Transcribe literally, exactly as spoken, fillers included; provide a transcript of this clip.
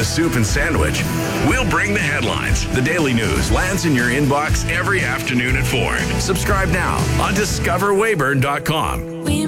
soup and sandwich. We'll bring the headlines. The Daily News lands in your inbox every afternoon at four. Subscribe now on discover weyburn dot com.